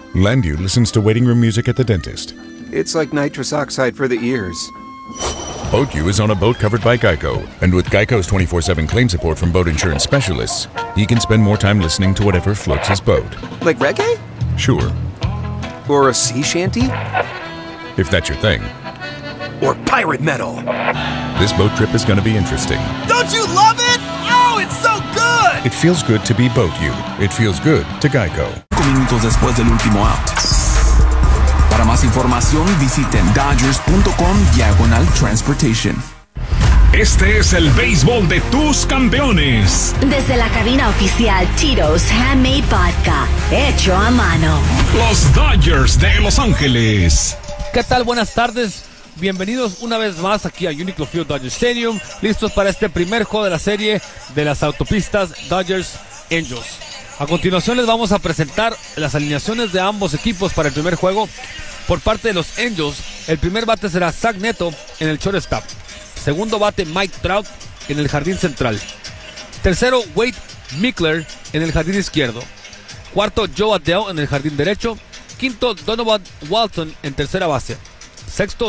Landu listens to waiting room music at the dentist. It's like nitrous oxide for the ears. BoatU is on a boat covered by Geico, and with Geico's 24/7 claim support from boat insurance specialists, he can spend more time listening to whatever floats his boat. Like reggae? Sure, Or a sea shanty? if that's your thing. Or pirate metal? This boat trip is going to be interesting. Don't you love it? Oh, it's so good! It feels good to be BoatU. It feels good to Geico. 5 minutos después del último out. Para más información visiten dodgers.com/transportation. Este es el béisbol de tus campeones. Desde la cabina oficial Tito's Handmade Vodka, hecho a mano. Los Dodgers de Los Ángeles. ¿Qué tal? Buenas tardes. Bienvenidos una vez más aquí a Uniqlo Field Dodger Stadium, listos para este primer juego de la serie de las autopistas Dodgers Angels. A continuación les vamos a presentar las alineaciones de ambos equipos para el primer juego. Por parte de los Angels, el primer bate será Zach Neto en el shortstop. Segundo bate Mike Trout en el jardín central. Tercero Wade Mickler en el jardín izquierdo. Cuarto Joe Adell en el jardín derecho. Quinto Donovan Walton en tercera base. Sexto